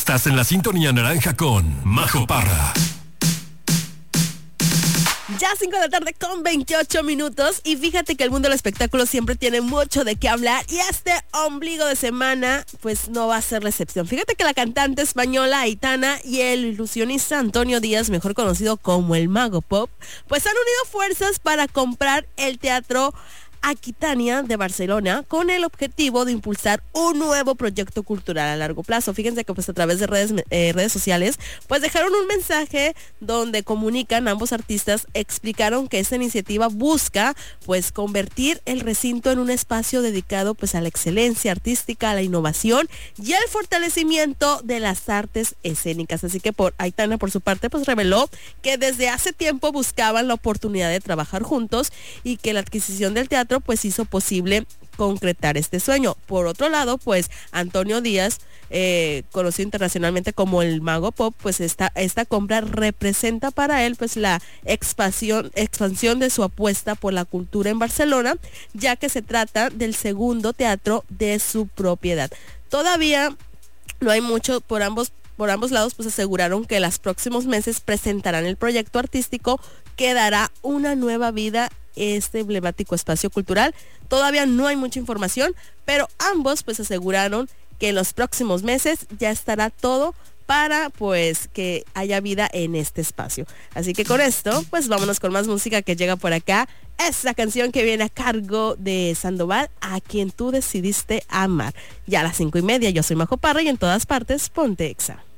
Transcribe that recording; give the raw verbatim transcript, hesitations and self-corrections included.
Estás en la sintonía naranja con Majo Parra. Ya cinco de la tarde con veintiocho minutos y fíjate que el mundo del espectáculo siempre tiene mucho de qué hablar y este ombligo de semana pues no va a ser la excepción. Fíjate que la cantante española Aitana y el ilusionista Antonio Díaz, mejor conocido como el Mago Pop, pues han unido fuerzas para comprar el teatro Aquitania de Barcelona con el objetivo de impulsar un nuevo proyecto cultural a largo plazo. Fíjense que pues a través de redes, eh, redes sociales pues dejaron un mensaje donde comunican, ambos artistas explicaron que esta iniciativa busca pues convertir el recinto en un espacio dedicado pues a la excelencia artística, a la innovación y al fortalecimiento de las artes escénicas. Así que por Aitana por su parte pues reveló que desde hace tiempo buscaban la oportunidad de trabajar juntos y que la adquisición del teatro pues hizo posible concretar este sueño. Por otro lado, pues Antonio Díaz, eh, conocido internacionalmente como el Mago Pop, pues esta, esta compra representa para él pues la expansión, expansión de su apuesta por la cultura en Barcelona, ya que se trata del segundo teatro de su propiedad. Todavía no hay mucho por ambos Por ambos lados, pues aseguraron que en los próximos meses presentarán el proyecto artístico que dará una nueva vida a este emblemático espacio cultural. Todavía no hay mucha información, pero ambos pues aseguraron que en los próximos meses ya estará todo para pues que haya vida en este espacio. Así que con esto, pues vámonos con más música que llega por acá. Esa canción que viene a cargo de Sandoval, A Quien Tú Decidiste Amar. Ya a las cinco y media, yo soy Majo Parra y en todas partes, ponte Exa.